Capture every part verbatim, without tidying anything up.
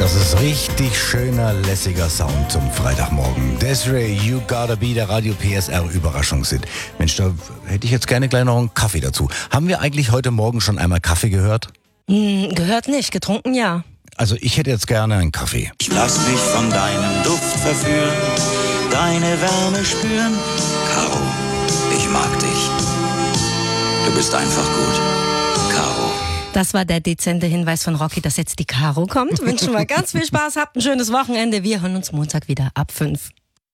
Das ist richtig schöner, lässiger Sound zum Freitagmorgen. Desiree, You Gotta Be, der Radio P S R Überraschungshit. Mensch, da hätte ich jetzt gerne gleich noch einen Kaffee dazu. Haben wir eigentlich heute Morgen schon einmal Kaffee gehört? Hm, gehört nicht, getrunken ja. Also ich hätte jetzt gerne einen Kaffee. Ich lass mich von deinem Duft verführen, deine Wärme spüren. Caro, ich mag dich. Du bist einfach gut. Caro. Das war der dezente Hinweis von Rocky, dass jetzt die Caro kommt. Wünschen wir ganz viel Spaß, habt ein schönes Wochenende. Wir hören uns Montag wieder ab fünf.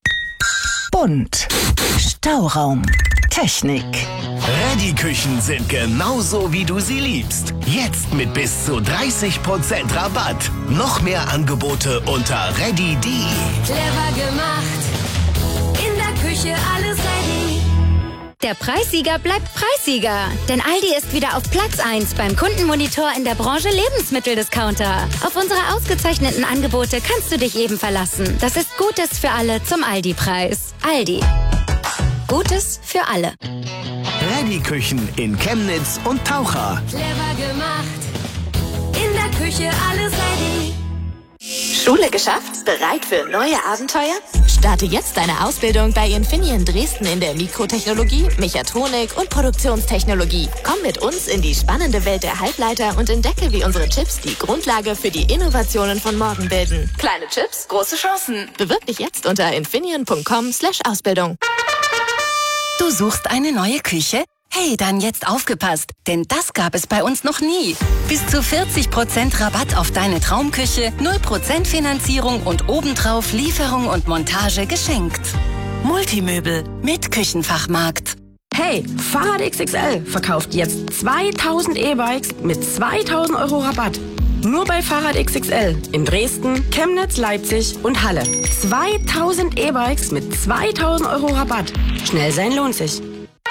Bunt. Stauraum. Technik. Reddy-Küchen sind genauso, wie du sie liebst. Jetzt mit bis zu dreißig Prozent Rabatt. Noch mehr Angebote unter reddy punkt de. Clever gemacht. In der Küche alles ready. Der Preissieger bleibt Preissieger. Denn Aldi ist wieder auf Platz eins beim Kundenmonitor in der Branche Lebensmitteldiscounter. Auf unsere ausgezeichneten Angebote kannst du dich eben verlassen. Das ist Gutes für alle zum Aldi-Preis. Aldi. Gutes für alle. Reddy-Küchen in Chemnitz und Taucher. Clever gemacht. In der Küche alles ready. Schule geschafft? Bereit für neue Abenteuer? Starte jetzt deine Ausbildung bei Infineon Dresden in der Mikrotechnologie, Mechatronik und Produktionstechnologie. Komm mit uns in die spannende Welt der Halbleiter und entdecke, wie unsere Chips die Grundlage für die Innovationen von morgen bilden. Kleine Chips, große Chancen. Bewirb dich jetzt unter infineon punkt com slash Ausbildung. Du suchst eine neue Küche? Hey, dann jetzt aufgepasst, denn das gab es bei uns noch nie. Bis zu vierzig Prozent Rabatt auf deine Traumküche, null Prozent Finanzierung und obendrauf Lieferung und Montage geschenkt. Multimöbel mit Küchenfachmarkt. Hey, Fahrrad X X L verkauft jetzt zweitausend E-Bikes mit zweitausend Euro Rabatt. Nur bei Fahrrad X X L in Dresden, Chemnitz, Leipzig und Halle. zweitausend E-Bikes mit zweitausend Euro Rabatt. Schnell sein lohnt sich.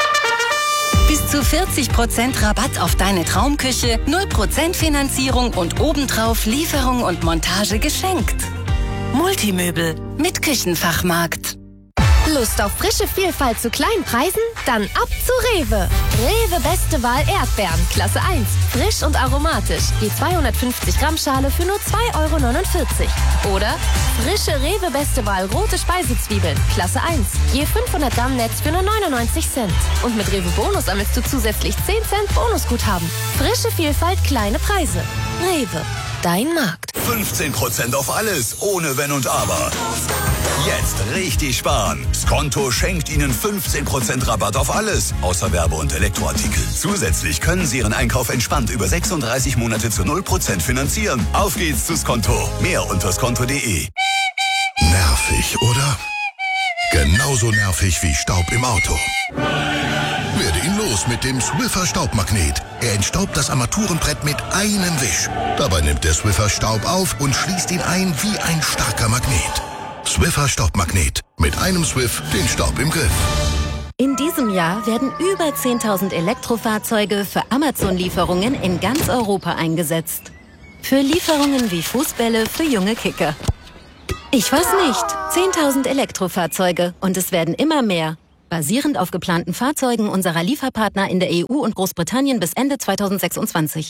Bis zu vierzig Prozent Rabatt auf deine Traumküche, null Prozent Finanzierung und obendrauf Lieferung und Montage geschenkt. Multimöbel mit Küchenfachmarkt. Lust auf frische Vielfalt zu kleinen Preisen? Dann ab zu Rewe. Rewe Beste Wahl Erdbeeren, Klasse eins. Frisch und aromatisch. Die zweihundertfünfzig Gramm Schale für nur zwei Euro neunundvierzig. Oder frische Rewe Beste Wahl rote Speisezwiebeln, Klasse eins. Je fünfhundert Gramm Netz für nur neunundneunzig Cent. Und mit Rewe Bonus sammelst du zusätzlich zehn Cent Bonusguthaben. Frische Vielfalt, kleine Preise. Rewe, dein Markt. fünfzehn Prozent auf alles, ohne Wenn und Aber. Jetzt richtig sparen. Skonto schenkt Ihnen fünfzehn Prozent Rabatt auf alles, außer Werbe- und Elektroartikel. Zusätzlich können Sie Ihren Einkauf entspannt über sechsunddreißig Monate zu null Prozent finanzieren. Auf geht's zu Skonto. Mehr unter skonto punkt de. Nervig, oder? Genauso nervig wie Staub im Auto. Werde ihn los mit dem Swiffer Staubmagnet. Er entstaubt das Armaturenbrett mit einem Wisch. Dabei nimmt der Swiffer Staub auf und schließt ihn ein wie ein starker Magnet. Swiffer Staubmagnet. Mit einem Swiff den Staub im Griff. In diesem Jahr werden über zehntausend Elektrofahrzeuge für Amazon-Lieferungen in ganz Europa eingesetzt. Für Lieferungen wie Fußbälle für junge Kicker. Ich weiß nicht. zehntausend Elektrofahrzeuge und es werden immer mehr. Basierend auf geplanten Fahrzeugen unserer Lieferpartner in der E U und Großbritannien bis Ende zweitausendsechsundzwanzig.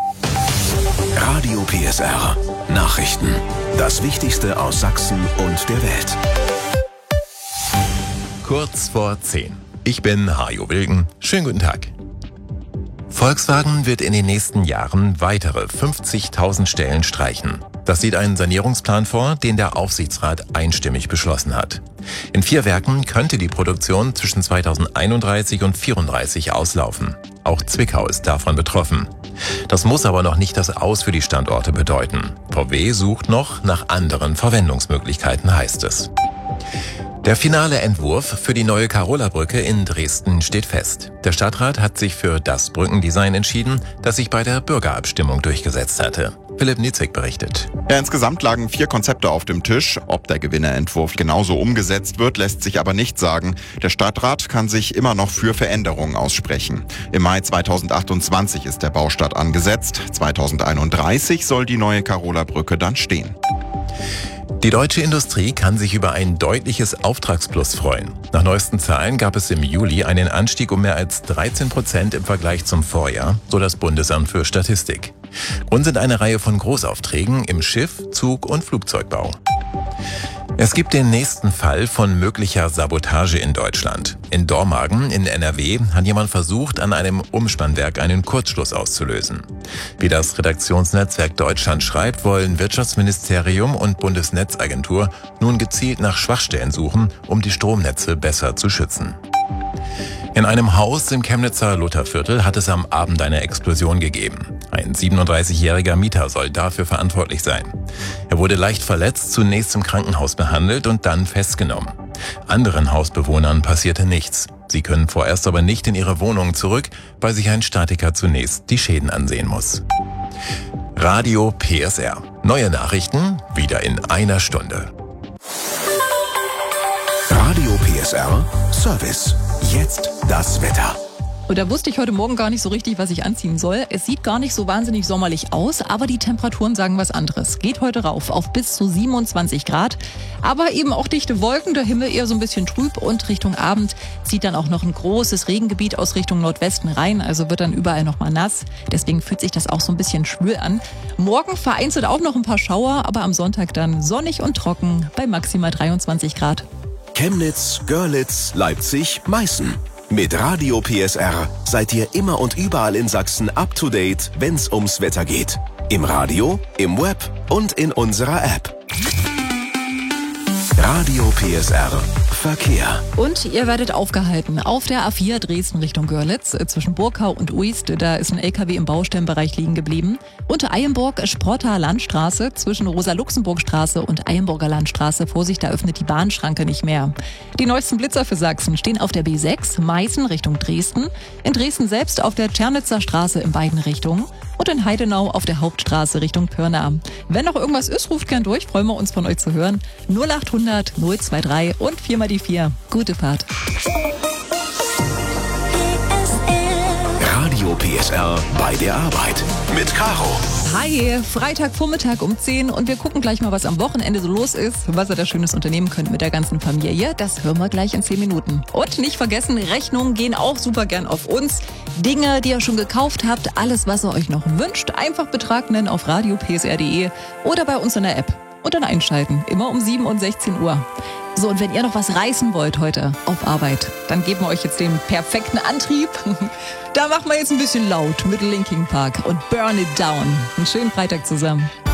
Radio P S R. Nachrichten. Das Wichtigste aus Sachsen und der Welt. Kurz vor zehn. Ich bin Hajo Wilgen. Schönen guten Tag. Volkswagen wird in den nächsten Jahren weitere fünfzigtausend Stellen streichen. Das sieht ein Sanierungsplan vor, den der Aufsichtsrat einstimmig beschlossen hat. In vier Werken könnte die Produktion zwischen zweitausendeinunddreißig und vierunddreißig auslaufen. Auch Zwickau ist davon betroffen. Das muss aber noch nicht das Aus für die Standorte bedeuten. V W sucht noch nach anderen Verwendungsmöglichkeiten, heißt es. Der finale Entwurf für die neue Karola-Brücke in Dresden steht fest. Der Stadtrat hat sich für das Brückendesign entschieden, das sich bei der Bürgerabstimmung durchgesetzt hatte. Philipp Nitzig berichtet. Ja, insgesamt lagen vier Konzepte auf dem Tisch. Ob der Gewinnerentwurf genauso umgesetzt wird, lässt sich aber nicht sagen. Der Stadtrat kann sich immer noch für Veränderungen aussprechen. Im Mai zweitausendachtundzwanzig ist der Baustart angesetzt. zweitausendeinunddreißig soll die neue Karola-Brücke dann stehen. Die deutsche Industrie kann sich über ein deutliches Auftragsplus freuen. Nach neuesten Zahlen gab es im Juli einen Anstieg um mehr als dreizehn Prozent im Vergleich zum Vorjahr, so das Bundesamt für Statistik. Grund sind eine Reihe von Großaufträgen im Schiff-, Zug- und Flugzeugbau. Es gibt den nächsten Fall von möglicher Sabotage in Deutschland. In Dormagen in N R W hat jemand versucht, an einem Umspannwerk einen Kurzschluss auszulösen. Wie das Redaktionsnetzwerk Deutschland schreibt, wollen Wirtschaftsministerium und Bundesnetzagentur nun gezielt nach Schwachstellen suchen, um die Stromnetze besser zu schützen. In einem Haus im Chemnitzer Lutherviertel hat es am Abend eine Explosion gegeben. Ein siebenunddreißigjähriger Mieter soll dafür verantwortlich sein. Er wurde leicht verletzt, zunächst im Krankenhaus behandelt und dann festgenommen. Anderen Hausbewohnern passierte nichts. Sie können vorerst aber nicht in ihre Wohnungen zurück, weil sich ein Statiker zunächst die Schäden ansehen muss. Radio P S R. Neue Nachrichten wieder in einer Stunde. Radio P S R Service. Jetzt das Wetter. Und da wusste ich heute Morgen gar nicht so richtig, was ich anziehen soll. Es sieht gar nicht so wahnsinnig sommerlich aus, aber die Temperaturen sagen was anderes. Geht heute rauf auf bis zu siebenundzwanzig Grad. Aber eben auch dichte Wolken, der Himmel eher so ein bisschen trüb und Richtung Abend zieht dann auch noch ein großes Regengebiet aus Richtung Nordwesten rein. Also wird dann überall nochmal nass. Deswegen fühlt sich das auch so ein bisschen schwül an. Morgen vereinzelt auch noch ein paar Schauer, aber am Sonntag dann sonnig und trocken bei maximal dreiundzwanzig Grad. Chemnitz, Görlitz, Leipzig, Meißen. Mit Radio P S R seid ihr immer und überall in Sachsen up to date, wenn's ums Wetter geht. Im Radio, im Web und in unserer App. Radio P S R Verkehr. Und ihr werdet aufgehalten auf der A vier Dresden Richtung Görlitz zwischen Burkau und Uist. Da ist ein L K W im Baustellenbereich liegen geblieben. Unter Eilenburg Sprotter Landstraße zwischen Rosa-Luxemburg-Straße und Eilenburger Landstraße. Vorsicht, da öffnet die Bahnschranke nicht mehr. Die neuesten Blitzer für Sachsen stehen auf der B sechs Meißen Richtung Dresden. In Dresden selbst auf der Tschernitzer Straße in beiden Richtungen. Und in Heidenau auf der Hauptstraße Richtung Pirna. Wenn noch irgendwas ist, ruft gern durch. Freuen wir uns von euch zu hören. null achthundert null zweiundzwanzig und vier mal die vier. Gute Fahrt. Radio P S R bei der Arbeit mit Caro. Hi, Freitagvormittag um zehn und wir gucken gleich mal, was am Wochenende so los ist, was ihr da Schönes unternehmen könnt mit der ganzen Familie. Das hören wir gleich in zehn Minuten. Und nicht vergessen, Rechnungen gehen auch super gern auf uns. Dinge, die ihr schon gekauft habt, alles, was ihr euch noch wünscht, einfach Betrag nennen auf radio p s r punkt d e oder bei uns in der App. Und dann einschalten, immer um sieben und sechzehn Uhr. So, und wenn ihr noch was reißen wollt heute auf Arbeit, dann geben wir euch jetzt den perfekten Antrieb. Da machen wir jetzt ein bisschen laut mit Linkin Park und Burn It Down. Einen schönen Freitag zusammen.